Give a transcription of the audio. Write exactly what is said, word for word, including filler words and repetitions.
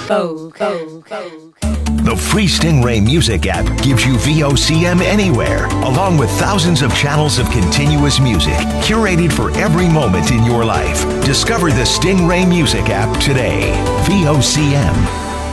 The free Stingray Music app gives you V O C M anywhere, along with thousands of channels of continuous music, curated for every moment in your life. Discover the Stingray Music app today. V O C M.